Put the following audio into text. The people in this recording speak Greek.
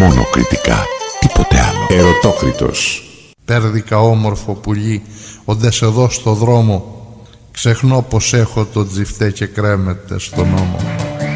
μόνο κριτικά, τίποτε άλλο. Ερωτόκριτος. Πέρδικα όμορφο πουλί, οντες εδώ στο δρόμο, ξεχνώ πως έχω το τζιφτέ και κρέμεται στον ώμο.